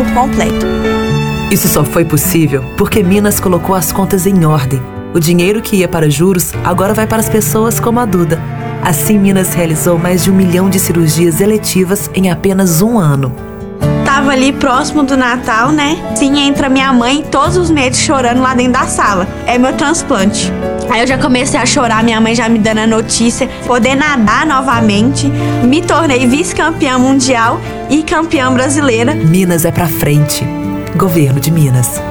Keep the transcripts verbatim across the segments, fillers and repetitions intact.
por completo. Isso só foi possível porque Minas colocou as contas em ordem. O dinheiro que ia para juros agora vai para as pessoas como a Duda. Assim, Minas realizou mais de um milhão de cirurgias eletivas em apenas um ano. Tava ali próximo do Natal, né? Sim, entra minha mãe todos os meses chorando lá dentro da sala. É meu transplante. Aí eu já comecei a chorar, minha mãe já me dando a notícia, poder nadar novamente. Me tornei vice-campeã mundial e campeã brasileira. Minas é pra frente. Governo de Minas.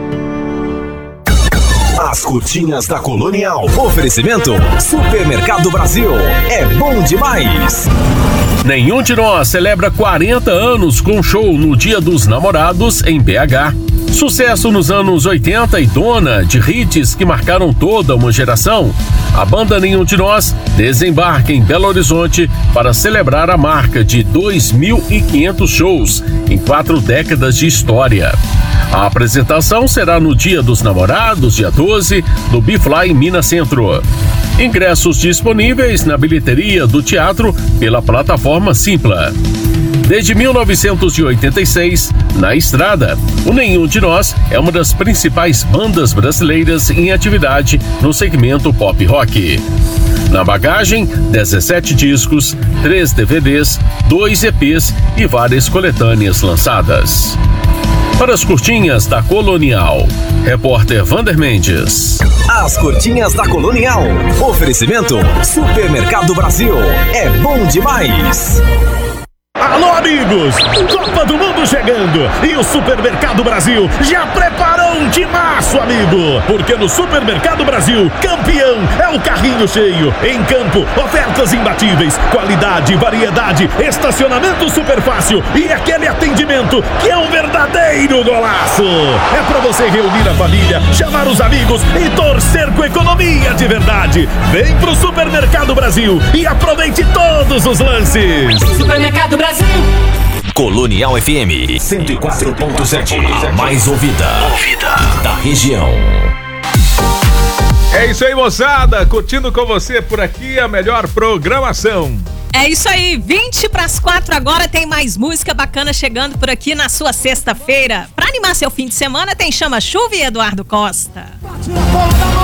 As curtinhas da Colonial. Oferecimento Supermercado Brasil. É bom demais. Nenhum de Nós celebra quarenta anos com show no Dia dos Namorados em B H. Sucesso nos anos oitenta e dona de hits que marcaram toda uma geração. A banda Nenhum de Nós desembarca em Belo Horizonte para celebrar a marca de dois mil e quinhentos shows em quatro décadas de história. A apresentação será no Dia dos Namorados, dia doze, no Bifly Minas Centro. Ingressos disponíveis na bilheteria do teatro pela plataforma Simpla. Desde mil novecentos e oitenta e seis, na estrada, o Nenhum de Nós é uma das principais bandas brasileiras em atividade no segmento pop rock. Na bagagem, dezessete discos, três D V Ds, dois E Ps e várias coletâneas lançadas. Para as curtinhas da Colonial, repórter Vander Mendes. As curtinhas da Colonial. Oferecimento Supermercado Brasil. É bom demais. Alô, amigos! Copa do Mundo chegando! E o Supermercado Brasil já preparou um timaço, amigo! Porque no Supermercado Brasil, campeão é o carrinho cheio. Em campo, ofertas imbatíveis, qualidade, variedade, estacionamento super fácil e aquele atendimento que é um verdadeiro golaço! É pra você reunir a família, chamar os amigos e torcer com economia de verdade! Vem pro Supermercado Brasil e aproveite todos os lances! Supermercado Brasil. Colonial F M cento e quatro ponto sete, a mais ouvida, ouvida da região. É isso aí, moçada, curtindo com você por aqui a melhor programação. É isso aí, vinte para as quatro agora, tem mais música bacana chegando por aqui na sua sexta-feira. Para animar seu fim de semana tem Chama Chuva e Eduardo Costa.